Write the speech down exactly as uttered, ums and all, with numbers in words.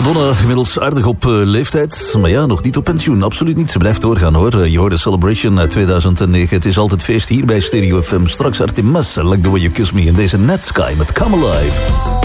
Madonna inmiddels aardig op uh, leeftijd. Maar ja, nog niet op pensioen. Absoluut niet. Ze blijft doorgaan hoor. Uh, je hoorde Celebration uit tweeduizend negen. Het is altijd feest hier bij Stereo F M. Straks Artemis, Like the Way You Kiss Me. En deze Netsky met Come Alive.